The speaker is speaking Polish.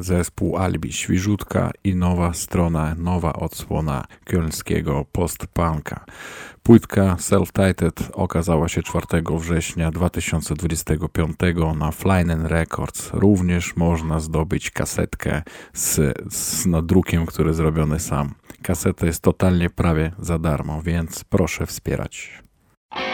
zespół Alibi, świeżutka i nowa strona, nowa odsłona kölskiego post-punka. Płytka Self-Titled okazała się 4 września 2025 na Flynen Records. Również można zdobyć kasetkę z nadrukiem, który zrobiony sam. Kaseta jest totalnie prawie za darmo, więc proszę wspierać.